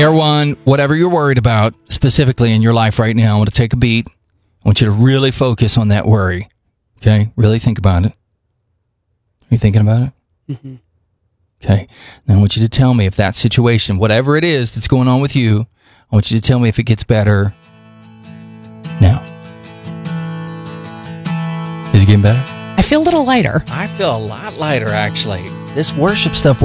Erwan, whatever you're worried about specifically in your life right now, I want to take a beat. I want you to really focus on that worry. Okay? Really think about it. Are you thinking about it? Mm-hmm. Okay. Now I want you to tell me if that situation, whatever it is that's going on with you, I want you to tell me if it gets better now. Is it getting better? I feel a little lighter. I feel a lot lighter, actually. This worship stuff